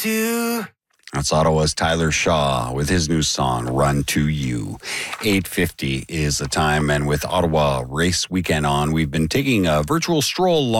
to. That's Ottawa's Tyler Shaw with his new song, Run to You. 8:50 is the time, and with Ottawa Race Weekend on, we've been taking a virtual stroll along